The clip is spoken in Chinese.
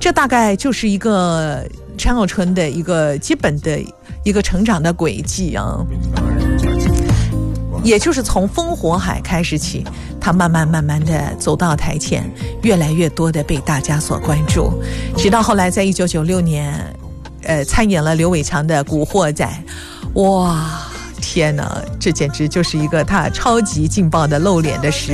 这大概就是一个陈小春的一个基本的一个成长的轨迹啊。也就是从烽火海开始起，他慢慢的走到台前，越来越多的被大家所关注，直到后来在1996年参演了刘伟强的《古惑仔》。哇，天哪，这简直就是一个他超级劲爆的露脸的时